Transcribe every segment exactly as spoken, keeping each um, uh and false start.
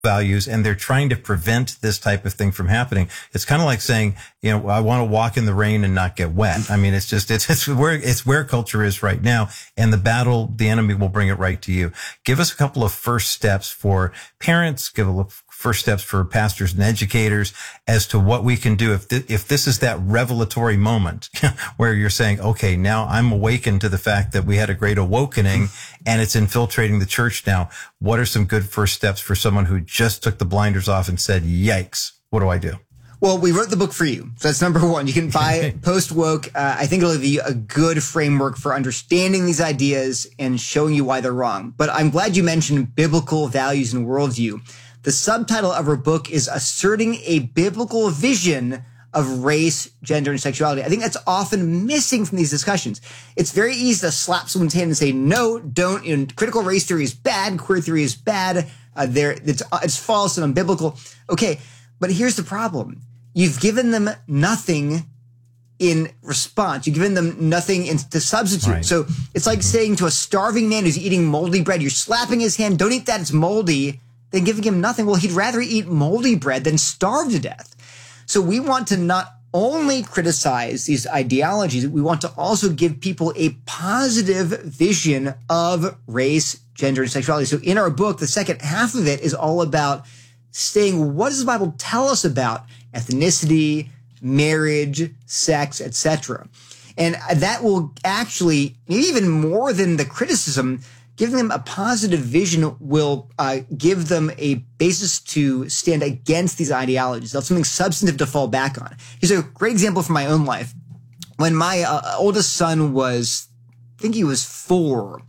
values, and they're trying to prevent this type of thing from happening. It's kind of like saying, you know, I want to walk in the rain and not get wet. I mean, it's just, it's, it's where, it's where culture is right now. And the battle, the enemy will bring it right to you. Give us a couple of first steps for parents, give a look, first steps for pastors and educators as to what we can do if th- if this is that revelatory moment where you're saying, okay, now I'm awakened to the fact that we had a great awakening and it's infiltrating the church now. What are some good first steps for someone who just took the blinders off and said, yikes, what do I do? Well, we wrote the book for you. So that's number one. You can buy Post Woke. Uh, I think it'll give you a good framework for understanding these ideas and showing you why they're wrong. But I'm glad you mentioned biblical values and worldview. The subtitle of our book is Asserting a Biblical Vision of Race, Gender, and Sexuality. I think that's often missing from these discussions. It's very easy to slap someone's hand and say, no, don't. You know, critical race theory is bad. Queer theory is bad. Uh, there, it's, it's false and unbiblical. Okay, but here's the problem. You've given them nothing in response. You've given them nothing in, to substitute. Right. So it's like saying to a starving man who's eating moldy bread, you're slapping his hand, don't eat that, it's moldy. Than giving him nothing. Well, he'd rather eat moldy bread than starve to death. So we want to not only criticize these ideologies, we want to also give people a positive vision of race, gender, and sexuality. So in our book, the second half of it is all about saying, what does the Bible tell us about ethnicity, marriage, sex, et cetera? And that will actually, maybe even more than the criticism, giving them a positive vision will uh, give them a basis to stand against these ideologies. They'll have something substantive to fall back on. Here's a great example from my own life. When my uh, oldest son was, I think he was four,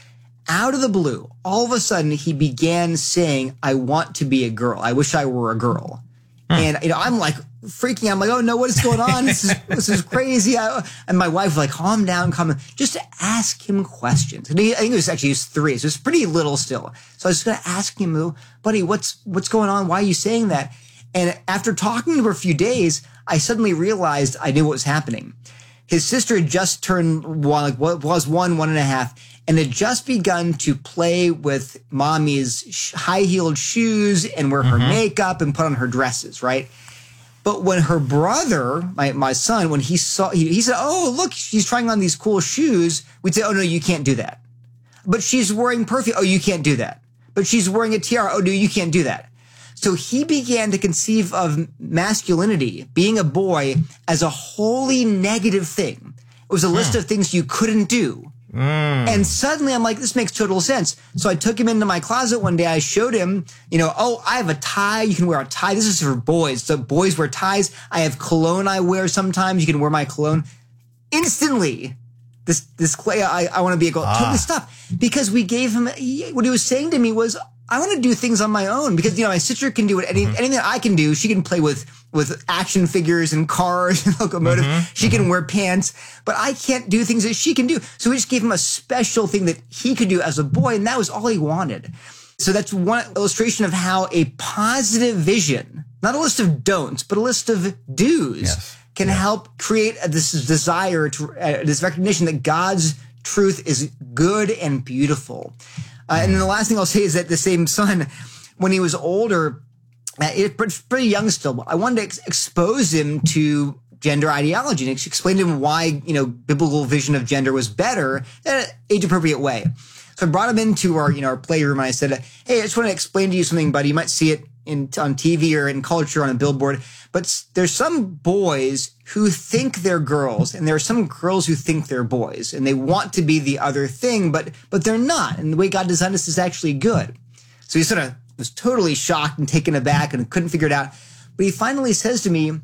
out of the blue, all of a sudden he began saying, I want to be a girl. I wish I were a girl. Hmm. And you know, I'm like freaking out. I'm like, oh no, what is going on? This is this is crazy. I, and my wife was like, calm down, calm down. Just to ask him questions. And he, I think it was actually he was three, so it's pretty little still. So I was going to ask him, buddy, what's what's going on? Why are you saying that? And after talking to him for a few days, I suddenly realized I knew what was happening. His sister had just turned one, like was one, one and a half, and had just begun to play with mommy's high-heeled shoes and wear her mm-hmm. makeup and put on her dresses, right? But when her brother, my, my son, when he saw, he, he said, oh, look, she's trying on these cool shoes. We'd say, oh, no, you can't do that. But she's wearing perfume. Oh, you can't do that. But she's wearing a tiara. Oh, no, you can't do that. So he began to conceive of masculinity, being a boy, as a wholly negative thing. It was a list mm. of things you couldn't do. Mm. And suddenly I'm like, this makes total sense. So I took him into my closet one day. I showed him, you know, oh, I have a tie. You can wear a tie. This is for boys. So boys wear ties. I have cologne I wear sometimes. You can wear my cologne. Instantly, this, this clay, I, I want to be a girl. Ah. Totally stopped. Because we gave him, what he was saying to me was, I want to do things on my own because, you know, my sister can do it. Any, mm-hmm. anything that I can do, she can play with, with action figures and cars and locomotives. Mm-hmm. She can mm-hmm. wear pants, but I can't do things that she can do. So we just gave him a special thing that he could do as a boy, and that was all he wanted. So that's one illustration of how a positive vision, not a list of don'ts, but a list of do's, yes. can yes. help create a, this desire, to, uh, this recognition that God's truth is good and beautiful. Uh, and then the last thing I'll say is that the same son, when he was older, uh, it, pretty young still, I wanted to ex- expose him to gender ideology and explain to him why, you know, biblical vision of gender was better in an age-appropriate way. So I brought him into our, you know, our playroom and I said, hey, I just want to explain to you something, buddy. You might see it in, on T V or in culture on a billboard, but there's some boys who think they're girls and there are some girls who think they're boys and they want to be the other thing, but, but they're not. And the way God designed us is actually good. So he sort of was totally shocked and taken aback and couldn't figure it out. But he finally says to me,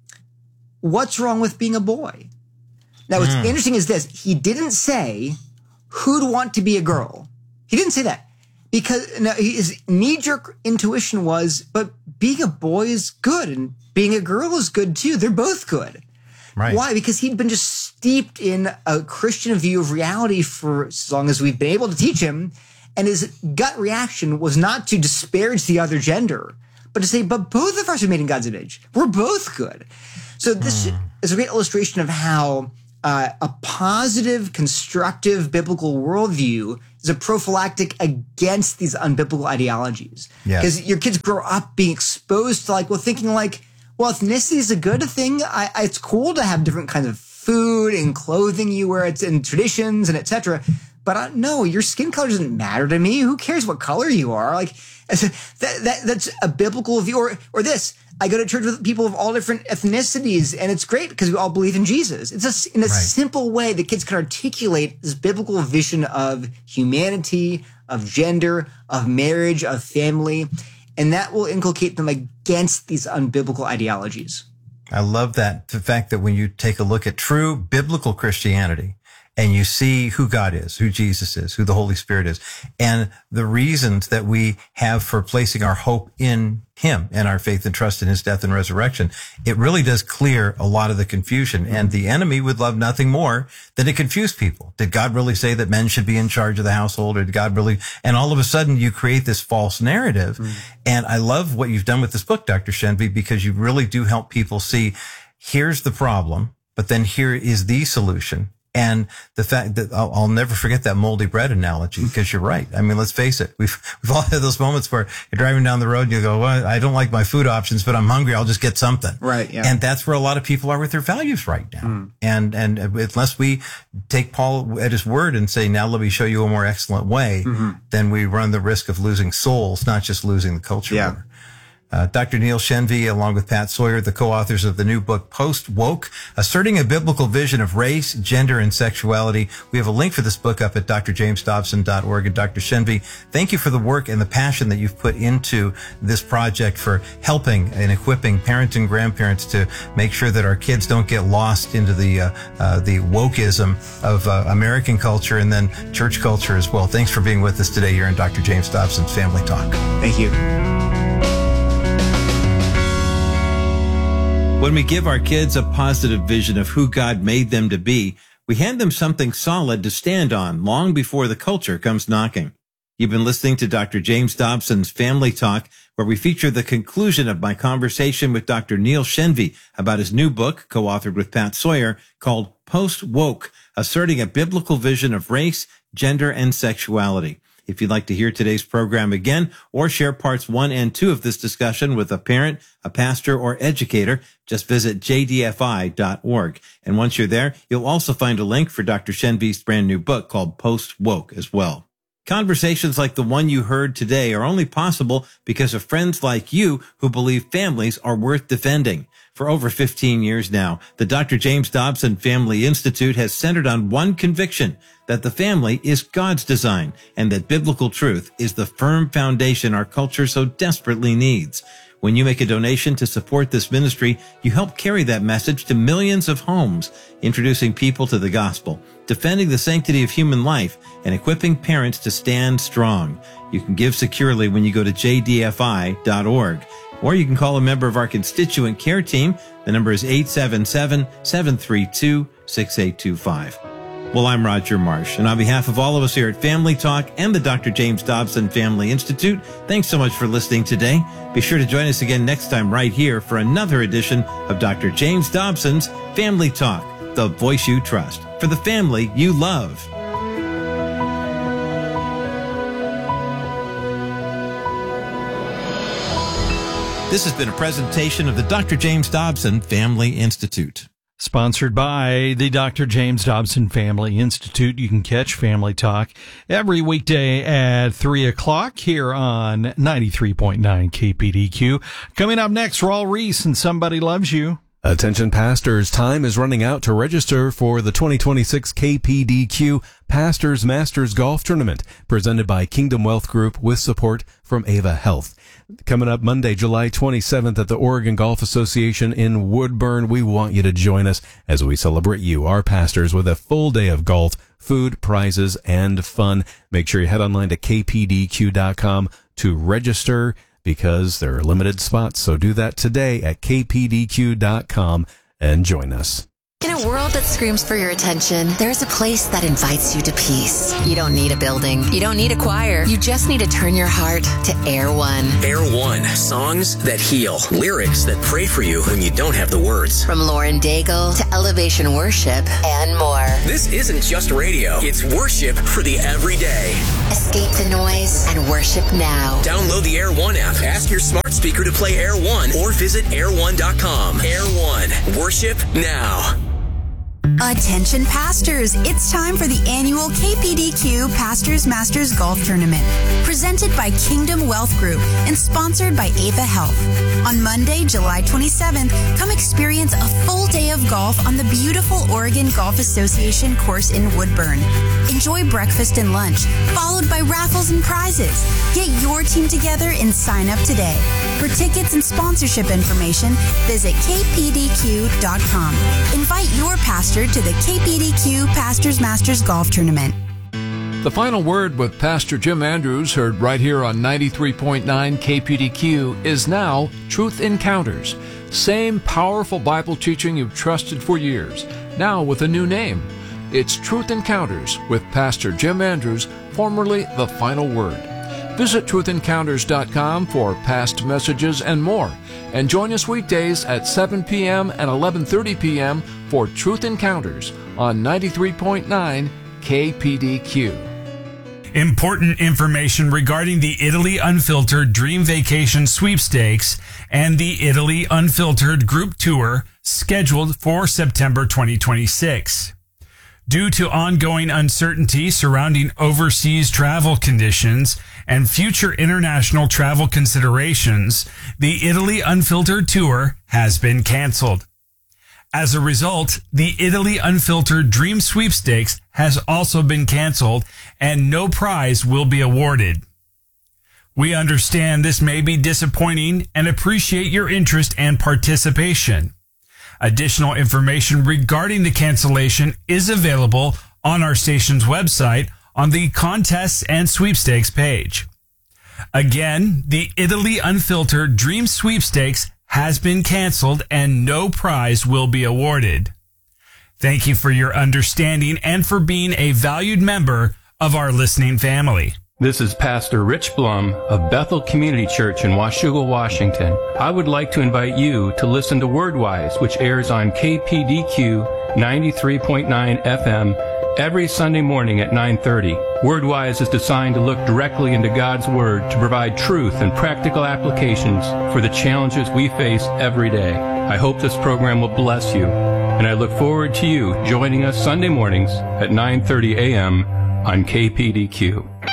what's wrong with being a boy? Now, what's mm. interesting is this. He didn't say who'd want to be a girl. He didn't say that. Because now his knee-jerk intuition was, but being a boy is good and being a girl is good too. They're both good. Right. Why? Because he'd been just steeped in a Christian view of reality for as long as we've been able to teach him. And his gut reaction was not to disparage the other gender, but to say, but both of us are made in God's image. We're both good. So this mm. is a great illustration of how uh, a positive, constructive biblical worldview is a prophylactic against these unbiblical ideologies. Yes. Because your kids grow up being exposed to like, well, thinking like, well, ethnicity is a good thing. I, I, it's cool to have different kinds of food and clothing you wear, it's in traditions and et cetera. But uh, no, your skin color doesn't matter to me. Who cares what color you are? Like that, that that's a biblical view. Or, or this, I go to church with people of all different ethnicities, and it's great because we all believe in Jesus. It's a, in a right. simple way that kids can articulate this biblical vision of humanity, of gender, of marriage, of family, and that will inculcate them against these unbiblical ideologies. I love that. The fact that when you take a look at true biblical Christianity and you see who God is, who Jesus is, who the Holy Spirit is, and the reasons that we have for placing our hope in him and our faith and trust in his death and resurrection, it really does clear a lot of the confusion. And the enemy would love nothing more than to confuse people. Did God really say that men should be in charge of the household? Or did God really? And all of a sudden you create this false narrative. Mm. And I love what you've done with this book, Doctor Shenvi, because you really do help people see here's the problem, but then here is the solution. And the fact that I'll, I'll never forget that moldy bread analogy, because you're right. I mean, let's face it. We've, we've all had those moments where you're driving down the road and you go, well, I don't like my food options, but I'm hungry. I'll just get something. Right. Yeah. And that's where a lot of people are with their values right now. Mm. And, and unless we take Paul at his word and say, now let me show you a more excellent way, mm-hmm. then we run the risk of losing souls, not just losing the culture. Yeah. War. Uh, Doctor Neil Shenvi, along with Pat Sawyer, the co-authors of the new book, Post-Woke, Asserting a Biblical Vision of Race, Gender, and Sexuality. We have a link for this book up at d r james dobson dot org. And Doctor Shenvi, thank you for the work and the passion that you've put into this project for helping and equipping parents and grandparents to make sure that our kids don't get lost into the, uh, uh, the wokeism of uh, American culture and then church culture as well. Thanks for being with us today here in Doctor James Dobson's Family Talk. Thank you. When we give our kids a positive vision of who God made them to be, we hand them something solid to stand on long before the culture comes knocking. You've been listening to Doctor James Dobson's Family Talk, where we feature the conclusion of my conversation with Doctor Neil Shenvi about his new book, co-authored with Pat Sawyer, called Post-Woke, Asserting a Biblical Vision of Race, Gender, and Sexuality. If you'd like to hear today's program again or share parts one and two of this discussion with a parent, a pastor, or educator, just visit j d f i dot org. And once you're there, you'll also find a link for Doctor Shenvi's brand new book called Post-Woke as well. Conversations like the one you heard today are only possible because of friends like you who believe families are worth defending. For over fifteen years now, the Doctor James Dobson Family Institute has centered on one conviction, that the family is God's design and that biblical truth is the firm foundation our culture so desperately needs. When you make a donation to support this ministry, you help carry that message to millions of homes, introducing people to the gospel, defending the sanctity of human life, and equipping parents to stand strong. You can give securely when you go to j d f i dot org. Or you can call a member of our constituent care team. The number is eight seven seven, seven three two, six eight two five. Well, I'm Roger Marsh, and on behalf of all of us here at Family Talk and the Doctor James Dobson Family Institute, thanks so much for listening today. Be sure to join us again next time right here for another edition of Doctor James Dobson's Family Talk, the voice you trust, for the family you love. This has been a presentation of the Doctor James Dobson Family Institute. Sponsored by the Doctor James Dobson Family Institute. You can catch Family Talk every weekday at three o'clock here on ninety-three point nine K P D Q. Coming up next, Raul Reese and Somebody Loves You. Attention pastors, time is running out to register for the twenty twenty-six K P D Q Pastors Masters Golf Tournament, presented by Kingdom Wealth Group with support from Ava Health. Coming up Monday, July twenty-seventh at the Oregon Golf Association in Woodburn. We want you to join us as we celebrate you, our pastors, with a full day of golf, food, prizes, and fun. Make sure you head online to k p d q dot com to register, because there are limited spots. So do that today at k p d q dot com and join us. In a world that screams for your attention, there's a place that invites you to peace. You don't need a building. You don't need a choir. You just need to turn your heart to Air One. Air One. Songs that heal. Lyrics that pray for you when you don't have the words. From Lauren Daigle to Elevation Worship and more. This isn't just radio. It's worship for the everyday. Escape the noise and worship now. Download the Air One app. Ask your smart speaker to play Air One or visit air one dot com. Air One. Worship now. Attention pastors, it's time for the annual K P D Q Pastors Masters Golf Tournament, presented by Kingdom Wealth Group and sponsored by Ava Health. On Monday, July twenty-seventh, come experience a full day of golf on the beautiful Oregon Golf Association course in Woodburn. Enjoy breakfast and lunch, followed by raffles and prizes. Get your team together and sign up today. For tickets and sponsorship information, visit k p d q dot com. Invite your pastor to the K P D Q Pastors Masters Golf Tournament. The final word with Pastor Jim Andrews, heard right here on ninety-three point nine K P D Q, is now Truth Encounters. Same powerful Bible teaching you've trusted for years, now with a new name. It's Truth Encounters with Pastor Jim Andrews, formerly The Final Word. Visit truth encounters dot com for past messages and more. And join us weekdays at seven p.m. and eleven thirty p.m. for Truth Encounters on ninety-three point nine K P D Q. Important information regarding the Italy Unfiltered Dream Vacation Sweepstakes and the Italy Unfiltered Group Tour scheduled for September twenty twenty-six. Due to ongoing uncertainty surrounding overseas travel conditions and future international travel considerations, the Italy Unfiltered Tour has been canceled. As a result, the Italy Unfiltered Dream Sweepstakes has also been canceled and no prize will be awarded. We understand this may be disappointing and appreciate your interest and participation. Additional information regarding the cancellation is available on our station's website on the Contests and Sweepstakes page. Again, the Italy Unfiltered Dream Sweepstakes has been canceled and no prize will be awarded. Thank you for your understanding and for being a valued member of our listening family. This is Pastor Rich Blum of Bethel Community Church in Washougal, Washington. I would like to invite you to listen to Wordwise, which airs on K P D Q ninety-three point nine F M every Sunday morning at nine thirty. Wordwise is designed to look directly into God's Word to provide truth and practical applications for the challenges we face every day. I hope this program will bless you, and I look forward to you joining us Sunday mornings at nine thirty a.m. on K P D Q.